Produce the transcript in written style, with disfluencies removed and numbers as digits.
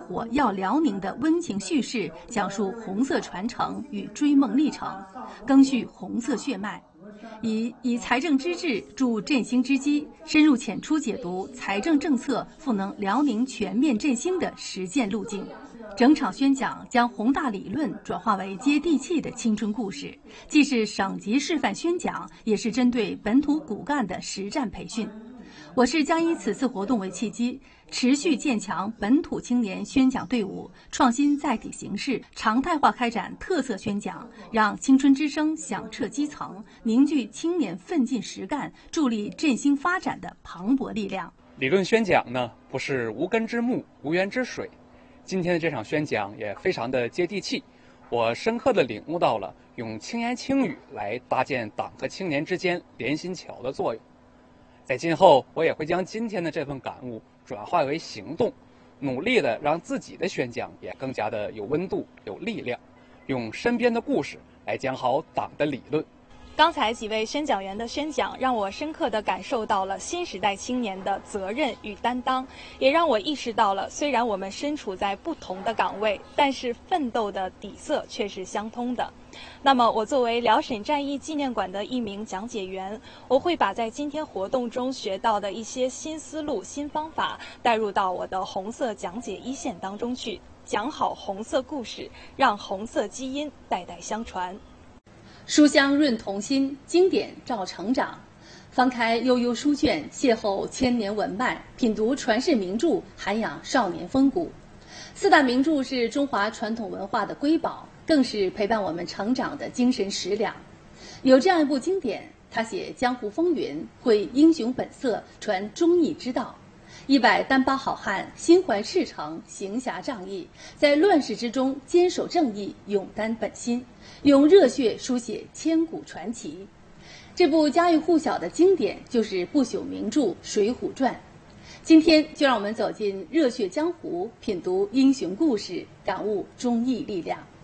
火耀辽宁的温情叙事，讲述红色传承与追梦历程，赓续红色血脉。以财政之治助振兴之机，深入浅出解读财政政策赋能辽宁全面振兴的实践路径。整场宣讲将宏大理论转化为接地气的青春故事，既是省级示范宣讲，也是针对本土骨干的实战培训。我市将以此次活动为契机，持续建强本土青年宣讲队伍，创新载体形式，常态化开展特色宣讲，让青春之声响彻基层，凝聚青年奋进实干、助力振兴发展的磅礴力量。 理论宣讲呢，不是无根之木、无源之水。今天的这场宣讲也非常的接地气，我深刻地领悟到了用轻言轻语来搭建党和青年之间连心桥的作用。在今后，我也会将今天的这份感悟转化为行动，努力地让自己的宣讲也更加的有温度、有力量，用身边的故事来讲好党的理论。 刚才几位宣讲员的宣讲，让我深刻地感受到了新时代青年的责任与担当，也让我意识到了，虽然我们身处在不同的岗位，但是奋斗的底色却是相通的。那么，我作为辽沈战役纪念馆的一名讲解员，我会把在今天活动中学到的一些新思路、新方法带入到我的红色讲解一线当中去，讲好红色故事，让红色基因代代相传。 书香润童心，经典照成长。翻开悠悠书卷，邂逅千年文脉，品读传世名著，涵养少年风骨。四大名著是中华传统文化的瑰宝，更是陪伴我们成长的精神食粮。有这样一部经典，他写江湖风云，绘英雄本色，传忠义之道。100单八好汉，心怀赤诚，行侠仗义，在乱世之中坚守正义，勇担本心，用热血书写千古传奇。这部家喻户晓的经典就是不朽名著《水浒传》。今天就让我们走进热血江湖，品读英雄故事，感悟忠义力量。